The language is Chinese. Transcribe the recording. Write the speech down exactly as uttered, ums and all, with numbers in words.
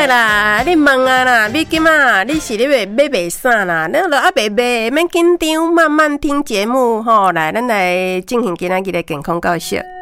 快啦！你问啊啦，你今啊，你是你要买卖啥啦？咱就还袂买，免紧张，慢慢听节目吼。来，咱来进行今仔日的健康教室。